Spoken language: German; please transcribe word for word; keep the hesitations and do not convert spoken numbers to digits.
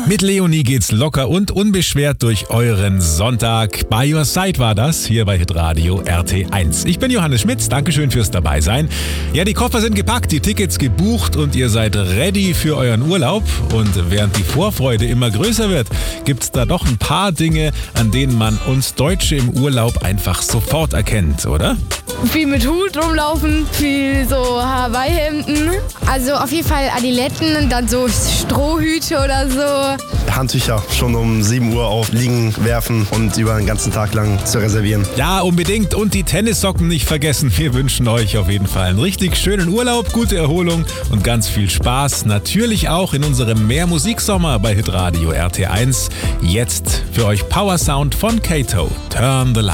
Mit Leonie geht's locker und unbeschwert durch euren Sonntag. By Your Side war das, hier bei Hitradio R T eins. Ich bin Johannes Schmitz, Dankeschön fürs Dabeisein. Ja, die Koffer sind gepackt, die Tickets gebucht und ihr seid ready für euren Urlaub. Und während die Vorfreude immer größer wird, gibt's da doch ein paar Dinge, an denen man uns Deutsche im Urlaub einfach sofort erkennt, oder? Viel mit Hut rumlaufen, viel so Hawaii-Hemden. Also auf jeden Fall Adiletten und dann so Strohhüte oder so. Handtücher schon um sieben Uhr auf liegen werfen und über den ganzen Tag lang zu reservieren. Ja, unbedingt. Und die Tennissocken nicht vergessen. Wir wünschen euch auf jeden Fall einen richtig schönen Urlaub, gute Erholung und ganz viel Spaß. Natürlich auch in unserem Mehr-Musik-Sommer bei Hitradio R T eins. Jetzt für euch Power Sound von Kato. Turn the Light.